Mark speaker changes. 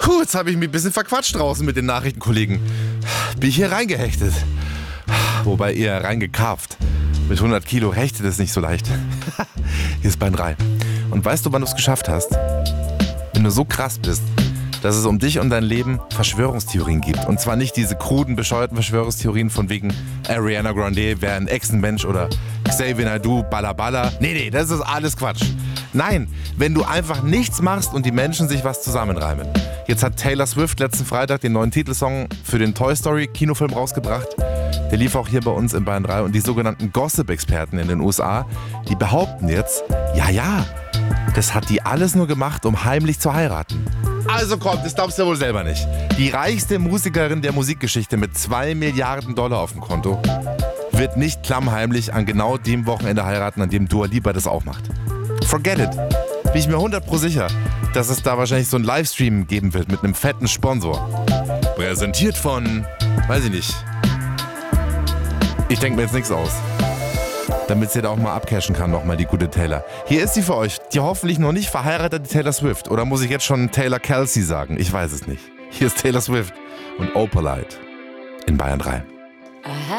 Speaker 1: Kurz habe ich mich ein bisschen verquatscht draußen mit den Nachrichtenkollegen. Bin ich hier reingehechtet. Wobei eher reingekarpft. Mit 100 Kilo hechtet es nicht so leicht. Hier ist Bayern 3. Und weißt du, wann du es geschafft hast? Wenn du so krass bist, dass es um dich und dein Leben Verschwörungstheorien gibt. Und zwar nicht diese kruden, bescheuerten Verschwörungstheorien von wegen Ariana Grande wäre ein Echsenmensch oder Xavier Naidoo, Balla Balla. Nee, das ist alles Quatsch. Nein, wenn du einfach nichts machst und die Menschen sich was zusammenreimen. Jetzt hat Taylor Swift letzten Freitag den neuen Titelsong für den Toy Story Kinofilm rausgebracht. Der lief auch hier bei uns in Bayern 3 und die sogenannten Gossip-Experten in den USA, die behaupten jetzt, ja, das hat die alles nur gemacht, um heimlich zu heiraten. Also komm, das glaubst du ja wohl selber nicht. Die reichste Musikerin der Musikgeschichte mit $2 Milliarden auf dem Konto wird nicht klammheimlich an genau dem Wochenende heiraten, an dem Dua Lipa das auch macht. Forget it. Bin ich mir 100% sicher, dass es da wahrscheinlich so einen Livestream geben wird mit einem fetten Sponsor. Präsentiert von, weiß ich nicht. Ich denke mir jetzt nichts aus. Damit sie da auch mal abcashen kann, nochmal die gute Taylor. Hier ist sie für euch, die hoffentlich noch nicht verheiratete Taylor Swift. Oder muss ich jetzt schon Taylor Kelsey sagen? Ich weiß es nicht. Hier ist Taylor Swift und Opalite in Bayern 3.